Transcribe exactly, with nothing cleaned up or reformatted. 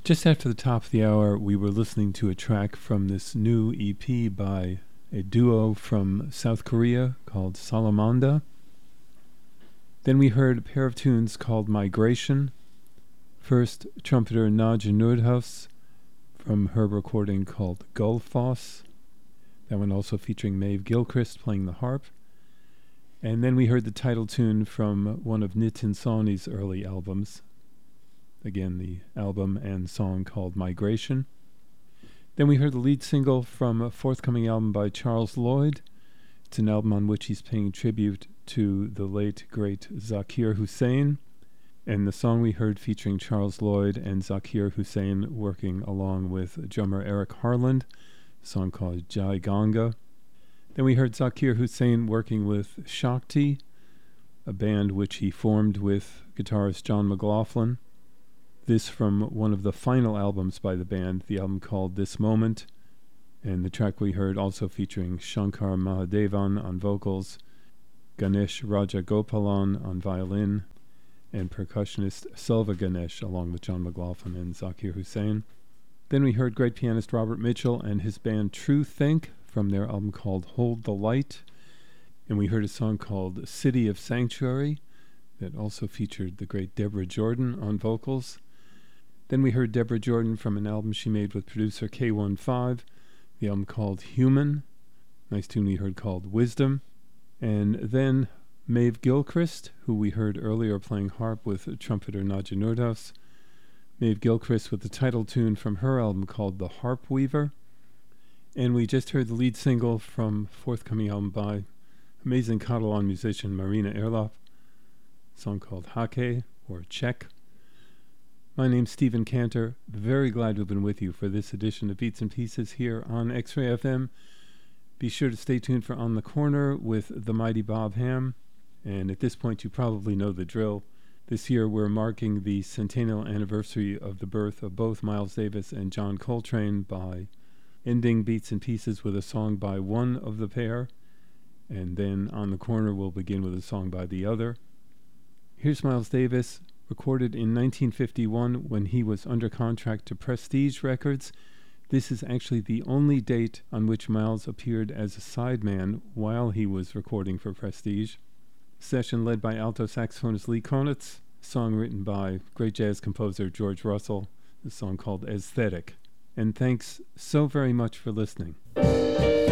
Just after the top of the hour, we were listening to a track from this new E P by a duo from South Korea called Salamanda. Then we heard a pair of tunes called Migration. First, trumpeter Naja Nordhaus from her recording called Gullfoss. That one also featuring Maeve Gilchrist playing the harp. And then we heard the title tune from one of Nitin Sawhney's early albums. Again, the album and song called Migration. Then we heard the lead single from a forthcoming album by Charles Lloyd. It's an album on which he's paying tribute to the late, great Zakir Hussain. And the song we heard featuring Charles Lloyd and Zakir Hussain working along with drummer Eric Harland, a song called Jai Ganga. Then we heard Zakir Hussain working with Shakti, a band which he formed with guitarist John McLaughlin. This from one of the final albums by the band, the album called This Moment, and the track we heard also featuring Shankar Mahadevan on vocals, Ganesh Rajagopalan on violin, and percussionist Selva Ganesh along with John McLaughlin and Zakir Hussain. Then we heard great pianist Robert Mitchell and his band True Think from their album called Hold the Light, and we heard a song called City of Sanctuary that also featured the great Deborah Jordan on vocals. Then we heard Deborah Jordan from an album she made with producer K fifteen, the album called Human. Nice tune we heard called Wisdom. And then Maeve Gilchrist, who we heard earlier playing harp with trumpeter Naja Nordhaus. Maeve Gilchrist with the title tune from her album called The Harp Weaver. And we just heard the lead single from forthcoming album by amazing Catalan musician Marina Erlop, a song called Hake, or Check. My name's Stephen Cantor. Very glad to have been with you for this edition of Beats and Pieces here on X-Ray F M. Be sure to stay tuned for On the Corner with the mighty Bob Ham. And at this point, you probably know the drill. This year, we're marking the centennial anniversary of the birth of both Miles Davis and John Coltrane by ending Beats and Pieces with a song by one of the pair. And then On the Corner, we'll begin with a song by the other. Here's Miles Davis, recorded in nineteen fifty-one when he was under contract to Prestige Records. This is actually the only date on which Miles appeared as a sideman while he was recording for Prestige. Session led by alto saxophonist Lee Konitz, song written by great jazz composer George Russell, a song called Aesthetic. And thanks so very much for listening.